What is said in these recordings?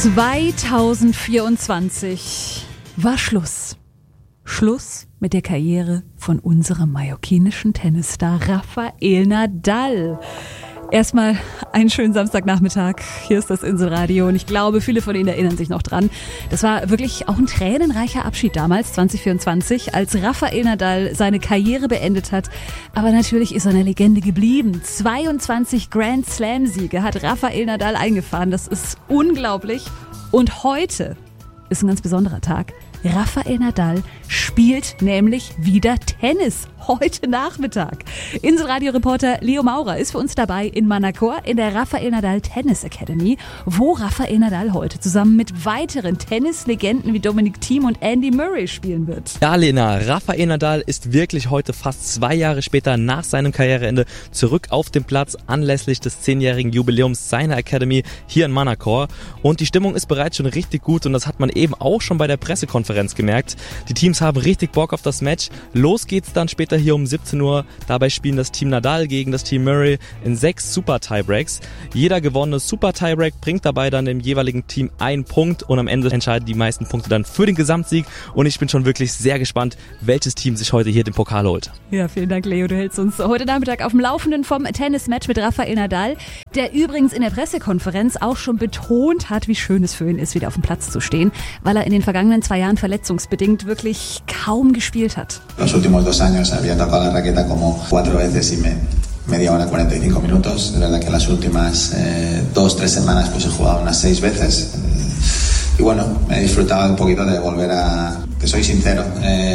2024 war Schluss. Schluss mit der Karriere von unserem mallorquinischen Tennisstar Rafael Nadal. Erstmal einen schönen Samstagnachmittag. Hier ist das Inselradio und ich glaube, viele von Ihnen erinnern sich noch dran. Das war wirklich auch ein tränenreicher Abschied damals, 2024, als Rafael Nadal seine Karriere beendet hat. Aber natürlich ist er eine Legende geblieben. 22 Grand Slam-Siege hat Rafael Nadal eingefahren. Das ist unglaublich. Und heute ist ein ganz besonderer Tag. Rafael Nadal spielt nämlich wieder Tennis heute Nachmittag. Inselradio-Reporter Leo Maurer ist für uns dabei in Manacor in der Rafael Nadal Tennis Academy, wo Rafael Nadal heute zusammen mit weiteren Tennislegenden wie Dominic Thiem und Andy Murray spielen wird. Ja, Lena, Rafael Nadal ist wirklich heute fast 2 Jahre später nach seinem Karriereende zurück auf dem Platz anlässlich des 10-jährigen Jubiläums seiner Academy hier in Manacor. Und die Stimmung ist bereits schon richtig gut und das hat man eben auch schon bei der Pressekonferenz gemerkt. Die Teams haben richtig Bock auf das Match. Los geht's dann später hier um 17 Uhr. Dabei spielen das Team Nadal gegen das Team Murray in 6 Super-Tiebreaks. Jeder gewonnene Super-Tiebreak bringt dabei dann dem jeweiligen Team 1 Punkt und am Ende entscheiden die meisten Punkte dann für den Gesamtsieg. Und ich bin schon wirklich sehr gespannt, welches Team sich heute hier den Pokal holt. Ja, vielen Dank, Leo. Du hältst uns heute Nachmittag auf dem Laufenden vom Tennis-Match mit Rafael Nadal, der übrigens in der Pressekonferenz auch schon betont hat, wie schön es für ihn ist, wieder auf dem Platz zu stehen, weil er in den vergangenen 2 Jahren verletzungsbedingt wirklich kaum gespielt hat. Los últimos 2 años había tocado la raqueta como 4 veces y media hora 45 minutos. Es verdad que las últimas 2-3 semanas pues he jugado unas 6 veces. Y bueno, me he disfrutado un poquito de volver a... Te soy sincero.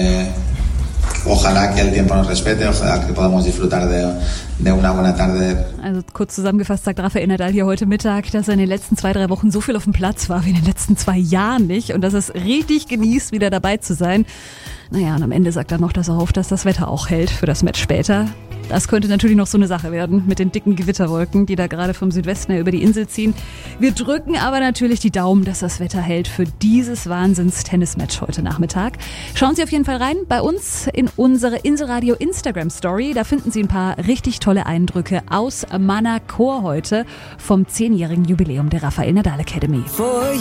Ojalá que el tiempo nos respete, ojalá que podamos disfrutar de una buena tarde. Also kurz zusammengefasst sagt Rafael Nadal hier heute Mittag, dass er in den letzten 2-3 Wochen so viel auf dem Platz war wie in den letzten 2 Jahren nicht und dass er es richtig genießt, wieder dabei zu sein. Naja, und am Ende sagt er noch, dass er hofft, dass das Wetter auch hält für das Match später. Das könnte natürlich noch so eine Sache werden mit den dicken Gewitterwolken, die da gerade vom Südwesten her über die Insel ziehen. Wir drücken aber natürlich die Daumen, dass das Wetter hält für dieses Wahnsinns-Tennis-Match heute Nachmittag. Schauen Sie auf jeden Fall rein bei uns in unsere Inselradio Instagram-Story. Da finden Sie ein paar richtig tolle Eindrücke aus Manacor heute vom 10-jährigen Jubiläum der Rafael Nadal Academy.